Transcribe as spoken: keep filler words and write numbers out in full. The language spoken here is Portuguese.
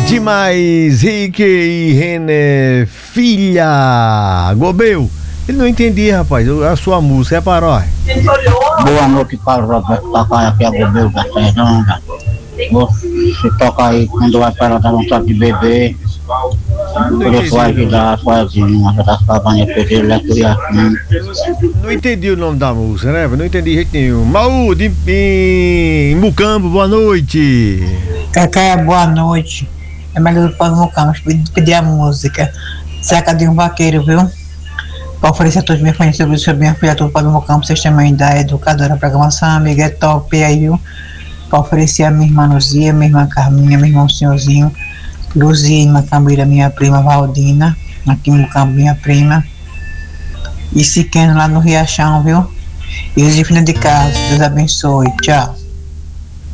Demais, Rick e René, filha. Gobel, ele não entendia, rapaz, a sua música é paróquia. Boa noite para o Roberto Papai, aqui é o Gobel da Serranga. Você toca aí quando vai para dar vontade de beber. Por isso vai ajudar sozinho, ajudar as cabanhas, pedir leitura. Não entendi o nome da música, né? Não entendi de jeito nenhum. Maú, de em Mucambo, boa noite. Cacá, boa noite. É melhor para o Mucambo pedir a música. Cerca de um vaqueiro, viu? Para oferecer a todos os meus conhecidos sobre minha filha, tudo para o Mucambo, vocês também da educadora, programação, amiga, é top aí, viu? Para oferecer a minha irmã Luzia, minha irmã Carminha, meu irmão Senhorzinho, Luzia e Macambeira, minha prima Valdina, aqui no Mucambo, minha prima, e Siqueno lá no Riachão, viu? E Josefina de Carlos, Deus abençoe, tchau.